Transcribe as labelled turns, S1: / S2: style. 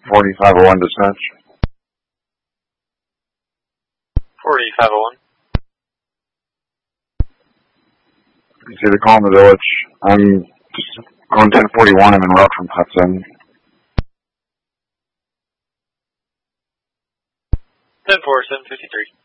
S1: 4501 dispatch.
S2: 4501.
S1: You see the call in the village. I'm just going 1041. I'm en route from Hudson.
S2: 10-4, 753.